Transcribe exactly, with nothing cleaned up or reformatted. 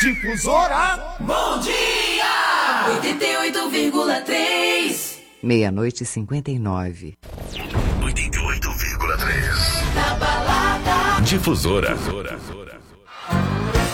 Difusora. Bom dia! oitenta e oito vírgula três. Meia-noite e cinquenta e nove. oitenta e oito vírgula três. Na balada. Difusora. Difusora.